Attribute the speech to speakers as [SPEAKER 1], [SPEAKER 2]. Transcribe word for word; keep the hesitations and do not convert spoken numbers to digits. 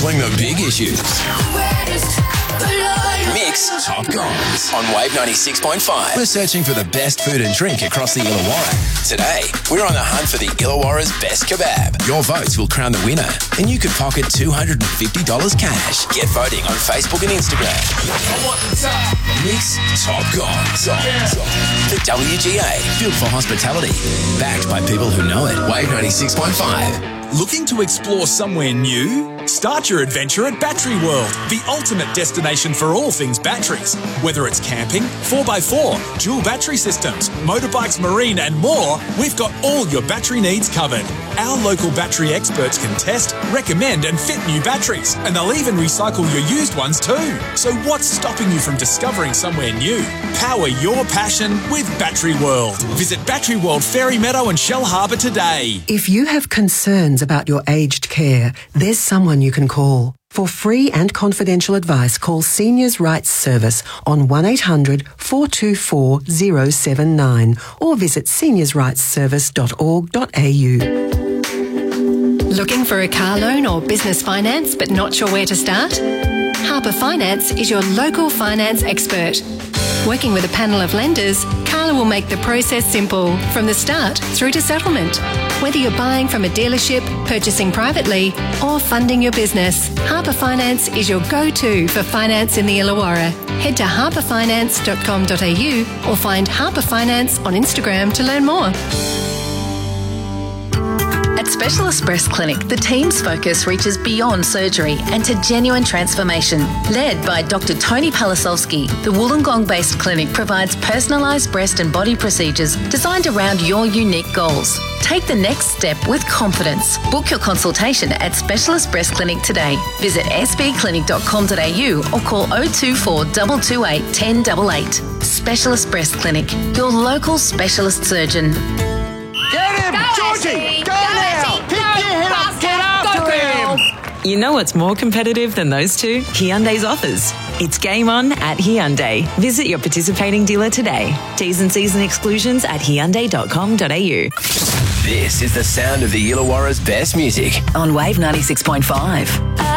[SPEAKER 1] tackling the big issues. Mix Top Gongs on Wave ninety-six point five. We're searching for the best food and drink across the Illawarra. Today, we're on the hunt for the Illawarra's best kebab. Your votes will crown the winner, and you could pocket two hundred fifty dollars cash. Get voting on Facebook and Instagram. Mix Top Gongs. The W G A, built for hospitality, backed by people who know it. Wave ninety-six point five.
[SPEAKER 2] Looking to explore somewhere new? Start your adventure at Battery World, the ultimate destination for all things batteries. Whether it's camping, four by four, dual battery systems, motorbikes, marine and more, we've got all your battery needs covered. Our local battery experts can test, recommend and fit new batteries, and they'll even recycle your used ones too. So what's stopping you from discovering somewhere new? Power your passion with Battery World. Visit Battery World Fairy Meadow and Shell Harbour today.
[SPEAKER 3] If you have concerns about your aged care, there's someone you can call. For free and confidential advice, call Seniors Rights Service on one eight hundred four two four zero seven nine or visit seniors rights service dot org dot a u.
[SPEAKER 4] Looking for a car loan or business finance but not sure where to start? Harper Finance is your local finance expert. Working with a panel of lenders, Carla will make the process simple from the start through to settlement. Whether you're buying from a dealership, purchasing privately or funding your business, Harper Finance is your go-to for finance in the Illawarra. Head to harper finance dot com dot a u or find Harper Finance on Instagram to learn more.
[SPEAKER 5] At Specialist Breast Clinic, the team's focus reaches beyond surgery and to genuine transformation. Led by Doctor Tony Palisowski, the Wollongong-based clinic provides personalised breast and body procedures designed around your unique goals. Take the next step with confidence. Book your consultation at Specialist Breast Clinic today. Visit s b clinic dot com dot a u or call oh two four two two eight, one oh eight eight. Specialist Breast Clinic, your local specialist surgeon.
[SPEAKER 6] Get him! Go, Georgie! Go, go now! Pick your head up! Get after him!
[SPEAKER 7] You know what's more competitive than those two? Hyundai's offers. It's game on at Hyundai. Visit your participating dealer today. T's and C's and exclusions at hyundai dot com dot a u.
[SPEAKER 1] This is the sound of the Illawarra's best music
[SPEAKER 5] On Wave ninety-six point five.